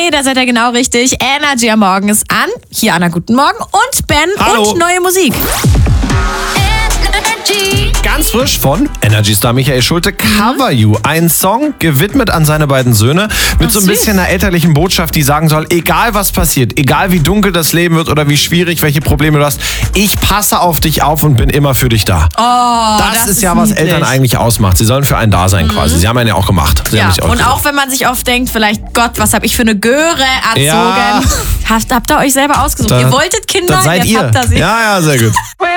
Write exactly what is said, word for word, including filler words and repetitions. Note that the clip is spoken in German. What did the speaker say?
Nee, da seid ihr genau richtig. Energy am Morgen ist an. Hier Anna, guten Morgen. Und Ben Hallo. und neue Musik. Ganz frisch von Energy-Star Michael Schulte, Cover You. Ein Song gewidmet an seine beiden Söhne mit Ach, so ein süß. bisschen einer elterlichen Botschaft, die sagen soll, egal was passiert, egal wie dunkel das Leben wird oder wie schwierig, welche Probleme du hast, ich passe auf dich auf und bin immer für dich da. Oh, das, das ist ist ja, was niedlich. Eltern eigentlich ausmacht. Sie sollen für einen da sein quasi. Sie haben einen ja auch gemacht. Sie haben Ja, mich auch und gesagt. auch wenn man sich oft denkt, vielleicht, Gott, was habe ich für eine Göre erzogen. Ja. Habt, habt ihr euch selber ausgesucht. Da- ihr wolltet Kinder, das seid jetzt ihr. habt ihr sie. Ja, ja, sehr gut.